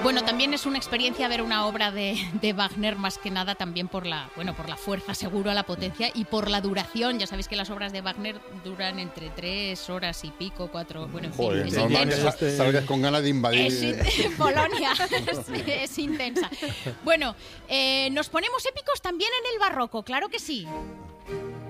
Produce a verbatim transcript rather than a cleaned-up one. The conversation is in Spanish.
Bueno, también es una experiencia ver una obra de, de Wagner, más que nada también por la, bueno, por la fuerza, seguro, la potencia y por la duración. Ya sabéis que las obras de Wagner duran entre tres horas y pico, cuatro, bueno, en fin, Joder, es normal que intenso. sa- salgas con ganas de invadir. Es, Polonia, es, es intensa. Bueno, eh, nos ponemos épicos también en el barroco, claro que sí.